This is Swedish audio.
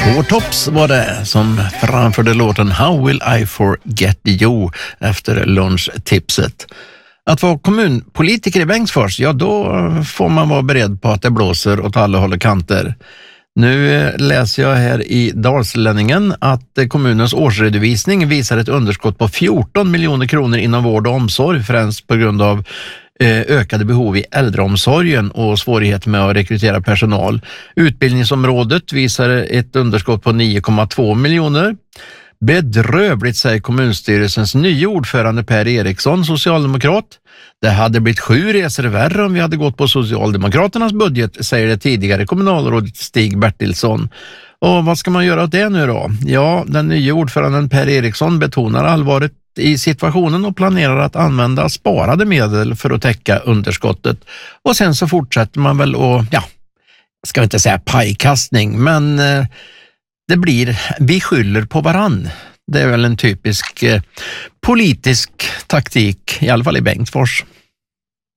Four Tops var det som framförde låten How Will I Forget You efter lunchtipset. Att vara kommunpolitiker i Bengtsfors, ja då får man vara beredd på att det blåser åt alla håll och kanter. Nu läser jag här i Dalslänningen att kommunens årsredovisning visar ett underskott på 14 miljoner kronor inom vård och omsorg, främst på grund av ökade behov i äldreomsorgen och svårigheter med att rekrytera personal. Utbildningsområdet visar ett underskott på 9,2 miljoner. Bedrövligt, säger kommunstyrelsens nya ordförande Per Eriksson, socialdemokrat. Det hade blivit 7 resor värre om vi hade gått på Socialdemokraternas budget, säger det tidigare kommunalrådet Stig Bertilsson. Och vad ska man göra åt det nu då? Ja, den nya ordföranden Per Eriksson betonar allvaret i situationen och planerar att använda sparade medel för att täcka underskottet. Och sen så fortsätter man väl och, ska inte säga pajkastning, men det blir, vi skyller på varann. Det är väl en typisk politisk taktik, i alla fall i Bengtsfors.